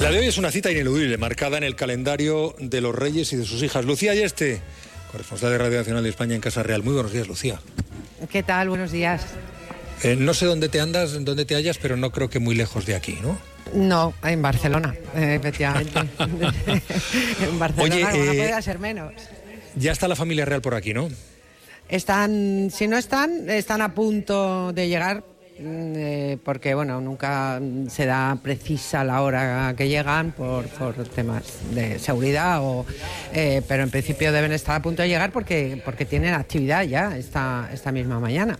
La de hoy es una cita ineludible, marcada en el calendario de los reyes y de sus hijas. Lucía Ayeste, corresponsal de Radio Nacional de España en Casa Real. Muy buenos días, Lucía. ¿Qué tal? Buenos días. No sé dónde te andas, dónde te hallas, pero no creo que muy lejos de aquí, ¿no? No, en Barcelona, efectivamente. En Barcelona. Oye, no podría ser menos. Ya está la familia real por aquí, ¿no? Están, si no están a punto de llegar, porque bueno, nunca se da precisa la hora que llegan por temas de seguridad, pero en principio deben estar a punto de llegar porque tienen actividad ya esta misma mañana.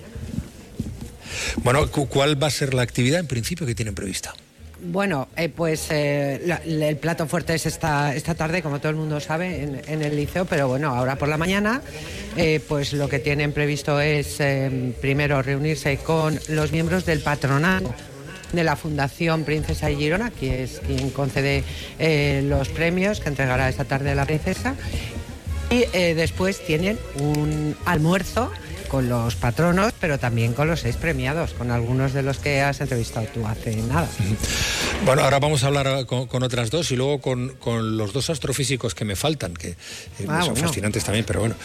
Bueno, ¿cuál va a ser la actividad en principio que tienen prevista? Bueno, el plato fuerte es esta tarde, como todo el mundo sabe, en el liceo, pero bueno, ahora por la mañana, pues lo que tienen previsto es primero reunirse con los miembros del patronato de la Fundación Princesa de Girona, que es quien concede los premios que entregará esta tarde la princesa, y después tienen un almuerzo con los patronos, pero también con los 6 premiados, con algunos de los que has entrevistado tú hace nada. Bueno, ahora vamos a hablar con otras dos y luego con los 2 astrofísicos que me faltan, que son fascinantes también, pero bueno.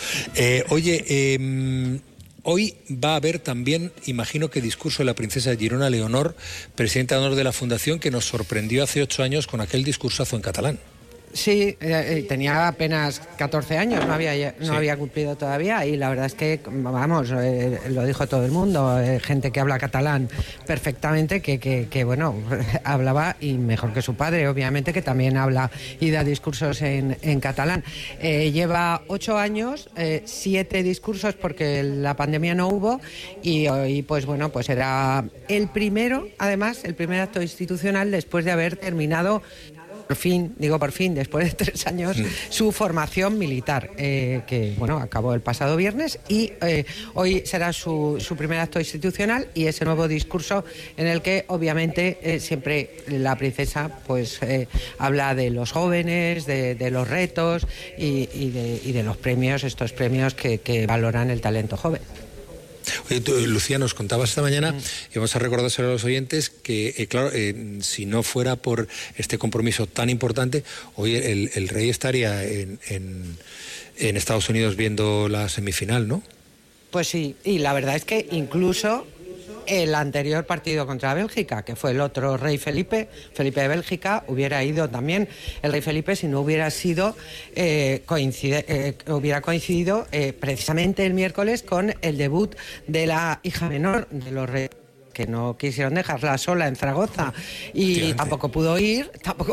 Hoy va a haber también, imagino que discurso de la princesa de Girona, Leonor, presidenta de honor de la Fundación, que nos sorprendió hace 8 años con aquel discursazo en catalán. Sí, tenía apenas 14 años, no había cumplido todavía, y la verdad es que, vamos, lo dijo todo el mundo, gente que habla catalán perfectamente, que bueno, hablaba, y mejor que su padre, obviamente, que también habla y da discursos en catalán. Lleva 8 años, 7 discursos porque la pandemia no hubo, y hoy, pues bueno, pues era el primero, además, el primer acto institucional después de haber terminado, por fin, después de 3 años, su formación militar, que bueno, acabó el pasado viernes, y hoy será su primer acto institucional y ese nuevo discurso en el que obviamente siempre la princesa pues habla de los jóvenes, de los retos y de los premios, estos premios que valoran el talento joven. Oye, Lucía, nos contabas esta mañana, y vamos a recordárselo a los oyentes, que claro, si no fuera por este compromiso tan importante, hoy el rey estaría en Estados Unidos viendo la semifinal, ¿no? Pues sí, y la verdad es que incluso el anterior partido contra Bélgica, que fue el otro rey Felipe de Bélgica, hubiera ido también el rey Felipe si no hubiera sido hubiera coincidido precisamente el miércoles con el debut de la hija menor de los reyes, que no quisieron dejarla sola en Zaragoza, y tampoco pudo ir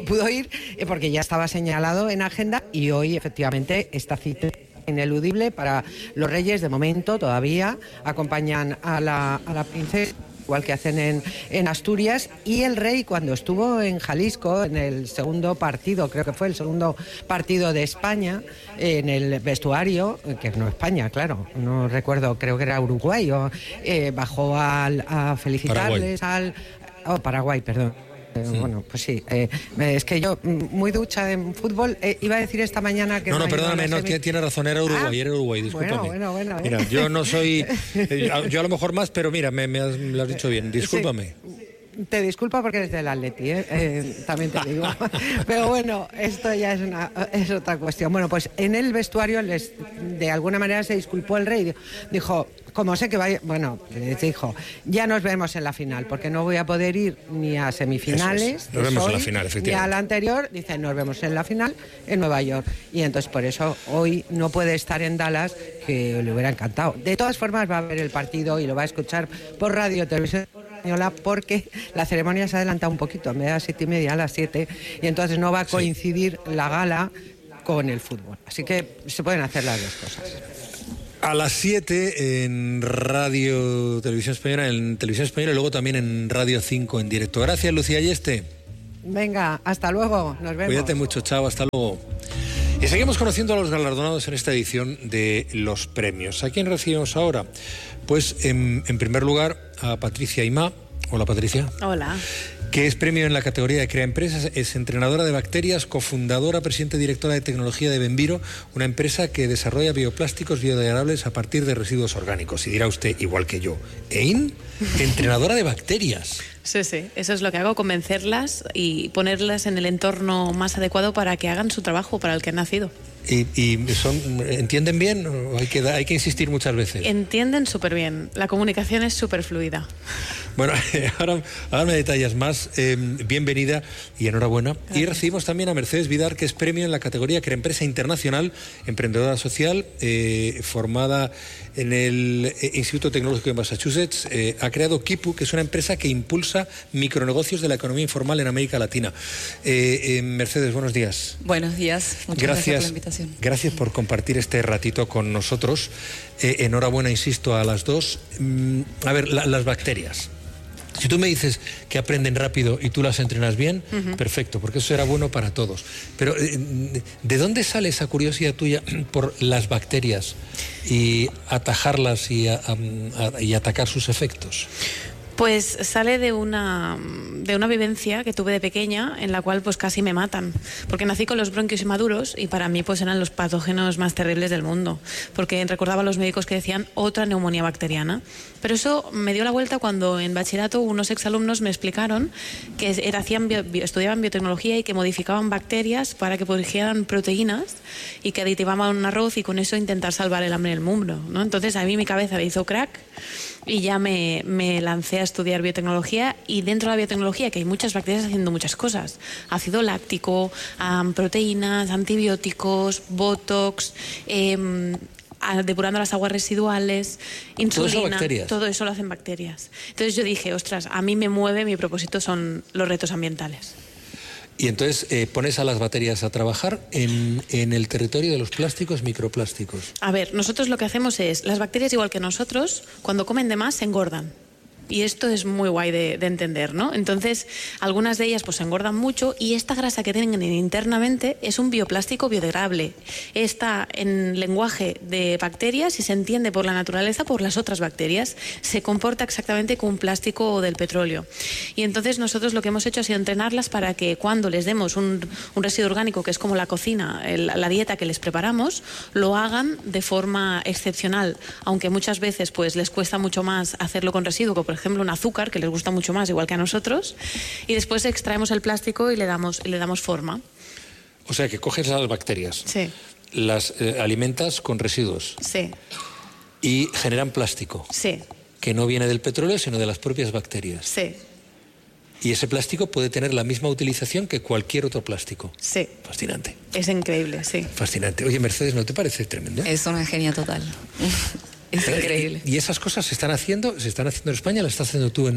porque ya estaba señalado en agenda, y hoy efectivamente esta cita ineludible para los reyes. De momento todavía acompañan a la princesa, igual que hacen en Asturias, y el rey, cuando estuvo en Jalisco en el segundo partido, creo que fue el segundo partido de España, en el vestuario, que no España, claro, no recuerdo, creo que era Uruguay, bajó a felicitarles Paraguay, perdón. Bueno, pues sí, es que yo, muy ducha en fútbol, iba a decir esta mañana que... No, perdóname, tiene razón, era Uruguay, discúlpame. Bueno. Mira, yo no soy... yo a lo mejor más, pero mira, me lo has dicho bien, discúlpame. Sí. Te disculpa porque eres del Atleti, también te digo. Pero bueno, esto ya es otra cuestión. Bueno, pues en el vestuario de alguna manera se disculpó el rey. Dijo, como sé que vaya... Bueno, les dijo, ya nos vemos en la final, porque no voy a poder ir ni a semifinales, nos vemos en la final, efectivamente, ni a la anterior. Dice, nos vemos en la final en Nueva York. Y entonces por eso hoy no puede estar en Dallas, que le hubiera encantado. De todas formas va a ver el partido y lo va a escuchar por radio, televisión española, porque la ceremonia se ha adelantado un poquito, en vez de a las 7:30 a las 7, y entonces no va a coincidir la gala con el fútbol. Así que se pueden hacer las dos cosas. A las 7 en Radio Televisión Española, en Televisión Española, y luego también en Radio 5 en directo. Gracias, Lucía Ayeste. Venga, hasta luego, nos vemos. Cuídate mucho, chao, hasta luego. Y seguimos conociendo a los galardonados en esta edición de los premios. ¿A quién recibimos ahora? Pues en primer lugar a Patricia Aimá. Hola, Patricia. Hola. Que es premio en la categoría de Crea Empresas, es entrenadora de bacterias, cofundadora, presidenta y directora de tecnología de Benviro, una empresa que desarrolla bioplásticos biodegradables a partir de residuos orgánicos. Y dirá usted, igual que yo, ¿entrenadora de bacterias? Sí, sí, eso es lo que hago, convencerlas y ponerlas en el entorno más adecuado para que hagan su trabajo para el que han nacido. ¿Y entienden bien o hay que insistir muchas veces? Entienden súper bien, la comunicación es súper fluida. Bueno, ahora me detallas más. Bienvenida y enhorabuena. Gracias. Y recibimos también a Mercedes Vidar, que es premio en la categoría Empresa Internacional, emprendedora social, formada en el Instituto Tecnológico de Massachusetts. Ha creado Kipu, que es una empresa que impulsa micronegocios de la economía informal en América Latina. Mercedes, buenos días. Buenos días, muchas gracias por la invitación. Gracias por compartir este ratito con nosotros. Enhorabuena, insisto, a las dos. A ver, las bacterias. Si tú me dices que aprenden rápido y tú las entrenas bien, perfecto, porque eso será bueno para todos. Pero ¿de dónde sale esa curiosidad tuya por las bacterias y atajarlas y atacar sus efectos? Pues sale de una vivencia que tuve de pequeña en la cual pues casi me matan, porque nací con los bronquios inmaduros y para mí pues eran los patógenos más terribles del mundo, porque recordaba a los médicos que decían otra neumonía bacteriana. Pero eso me dio la vuelta cuando en bachillerato unos exalumnos me explicaron que estudiaban biotecnología y que modificaban bacterias para que produjeran proteínas y que aditivaban un arroz y con eso intentar salvar el hambre en el mundo, ¿no? Entonces a mí mi cabeza me hizo crack y ya me lancé a estudiar biotecnología, y dentro de la biotecnología, que hay muchas bacterias haciendo muchas cosas: ácido láctico, proteínas, antibióticos, botox, depurando las aguas residuales, insulina, todo eso lo hacen bacterias. Entonces yo dije, ostras, a mí me mueve, mi propósito son los retos ambientales. Y entonces pones a las bacterias a trabajar en el territorio de los plásticos, microplásticos. A ver, nosotros lo que hacemos es, las bacterias igual que nosotros, cuando comen de más se engordan. Y esto es muy guay de entender, ¿no? Entonces, algunas de ellas pues se engordan mucho y esta grasa que tienen internamente es un bioplástico biodegradable. Está en lenguaje de bacterias y se entiende por la naturaleza por las otras bacterias. Se comporta exactamente como un plástico del petróleo. Y entonces nosotros lo que hemos hecho ha sido entrenarlas para que cuando les demos un residuo orgánico, que es como la cocina, la dieta que les preparamos, lo hagan de forma excepcional. Aunque muchas veces pues les cuesta mucho más hacerlo con residuo, que por ejemplo un azúcar, que les gusta mucho más, igual que a nosotros, y después extraemos el plástico y le damos forma. O sea que coges a las bacterias, sí, las alimentas con residuos, sí, y generan plástico, sí, que no viene del petróleo sino de las propias bacterias. Sí. Y ese plástico puede tener la misma utilización que cualquier otro plástico. Sí. Fascinante. Es increíble, sí. Fascinante. Oye, Mercedes, ¿no te parece tremendo? Es una genia total. Es increíble. Y esas cosas se están haciendo en España, las estás haciendo tú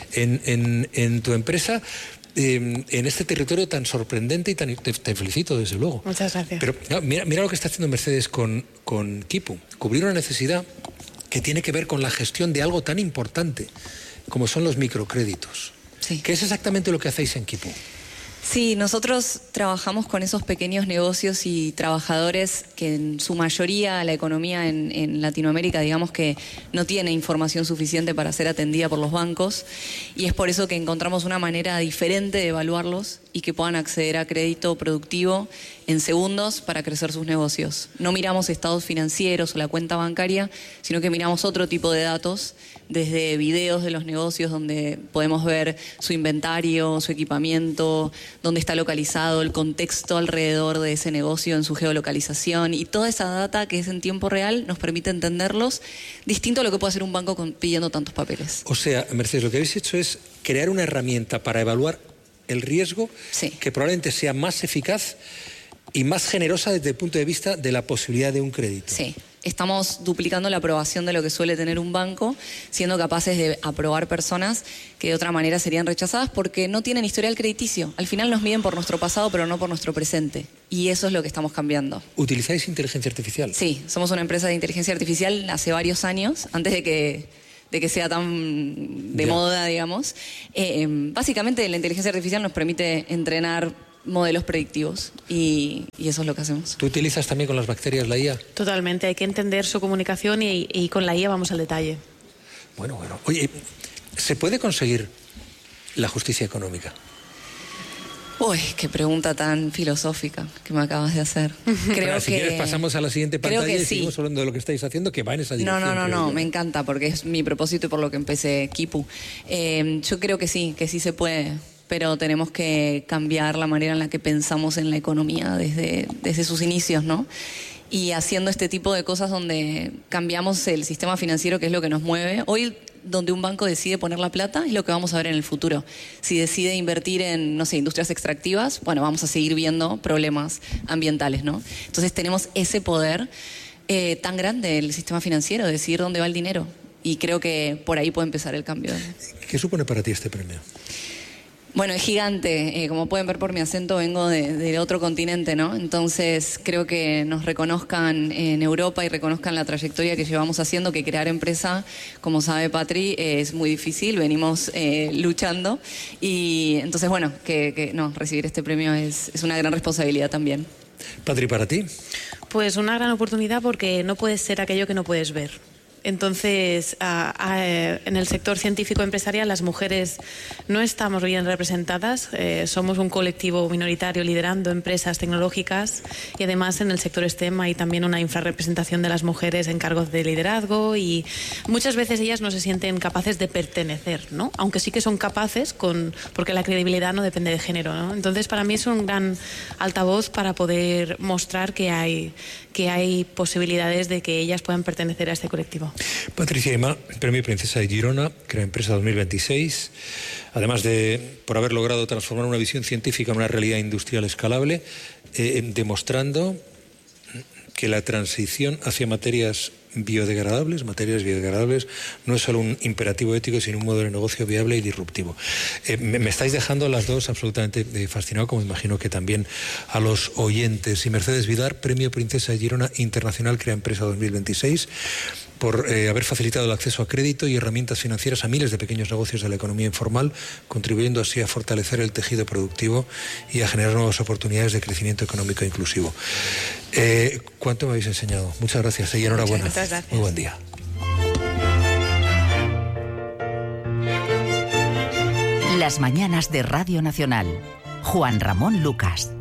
en tu empresa, en este territorio tan sorprendente y te felicito, desde luego. Muchas gracias. Pero mira lo que está haciendo Mercedes con Kipu. Cubrir una necesidad que tiene que ver con la gestión de algo tan importante como son los microcréditos. Sí. ¿Qué es exactamente lo que hacéis en Kipu? Sí, nosotros trabajamos con esos pequeños negocios y trabajadores que en su mayoría la economía en Latinoamérica, digamos que no tiene información suficiente para ser atendida por los bancos, y es por eso que encontramos una manera diferente de evaluarlos y que puedan acceder a crédito productivo en segundos para crecer sus negocios. No miramos estados financieros o la cuenta bancaria, sino que miramos otro tipo de datos, desde videos de los negocios donde podemos ver su inventario, su equipamiento, dónde está localizado, el contexto alrededor de ese negocio en su geolocalización, y toda esa data que es en tiempo real nos permite entenderlos, distinto a lo que puede hacer un banco pidiendo tantos papeles. O sea, Mercedes, lo que habéis hecho es crear una herramienta para evaluar el riesgo, sí, que probablemente sea más eficaz y más generosa desde el punto de vista de la posibilidad de un crédito. Sí. Estamos duplicando la aprobación de lo que suele tener un banco, siendo capaces de aprobar personas que de otra manera serían rechazadas porque no tienen historial crediticio. Al final nos miden por nuestro pasado, pero no por nuestro presente. Y eso es lo que estamos cambiando. ¿Utilizáis inteligencia artificial? Sí, somos una empresa de inteligencia artificial hace varios años, antes de que sea tan de moda, digamos. Básicamente la inteligencia artificial nos permite entrenar modelos predictivos y eso es lo que hacemos. ¿Tú utilizas también con las bacterias la IA? Totalmente, hay que entender su comunicación y con la IA vamos al detalle. Bueno. Oye, ¿se puede conseguir la justicia económica? Uy, qué pregunta tan filosófica que me acabas de hacer. Creo si quieres pasamos a la siguiente pantalla y seguimos hablando de lo que estáis haciendo, que va en esa dirección. No, me encanta porque es mi propósito y por lo que empecé Kipu. Yo creo que sí se puede, pero tenemos que cambiar la manera en la que pensamos en la economía desde sus inicios, ¿no? Y haciendo este tipo de cosas donde cambiamos el sistema financiero, que es lo que nos mueve. Hoy, donde un banco decide poner la plata, es lo que vamos a ver en el futuro. Si decide invertir en, no sé, industrias extractivas, bueno, vamos a seguir viendo problemas ambientales, ¿no? Entonces tenemos ese poder tan grande el sistema financiero, de decidir dónde va el dinero. Y creo que por ahí puede empezar el cambio. ¿Qué supone para ti este premio? Bueno, es gigante. Como pueden ver por mi acento, vengo de otro continente, ¿no? Entonces, creo que nos reconozcan en Europa y reconozcan la trayectoria que llevamos haciendo, que crear empresa, como sabe Patri, es muy difícil, venimos luchando. Y entonces, bueno, recibir este premio es una gran responsabilidad también. Patri, ¿para ti? Pues una gran oportunidad porque no puedes ser aquello que no puedes ver. Entonces, en el sector científico empresarial las mujeres no estamos bien representadas, somos un colectivo minoritario liderando empresas tecnológicas y además en el sector STEM hay también una infrarrepresentación de las mujeres en cargos de liderazgo y muchas veces ellas no se sienten capaces de pertenecer, ¿no? Aunque sí que son capaces porque la credibilidad no depende de género, ¿no? Entonces, para mí es un gran altavoz para poder mostrar que hay posibilidades de que ellas puedan pertenecer a este colectivo. Patricia Aimá, Premio Princesa de Girona, Crea Empresa 2026. Además por haber logrado transformar una visión científica en una realidad industrial escalable, demostrando que la transición hacia materias biodegradables no es solo un imperativo ético, sino un modelo de negocio viable y disruptivo. Me estáis dejando las dos absolutamente fascinado, como imagino que también a los oyentes. Y Mercedes Vidar, Premio Princesa de Girona Internacional Crea Empresa 2026, por haber facilitado el acceso a crédito y herramientas financieras a miles de pequeños negocios de la economía informal, contribuyendo así a fortalecer el tejido productivo y a generar nuevas oportunidades de crecimiento económico inclusivo. ¿Cuánto me habéis enseñado? Muchas gracias y enhorabuena. Muchas gracias. Muy buen día. Las mañanas de Radio Nacional. Juan Ramón Lucas.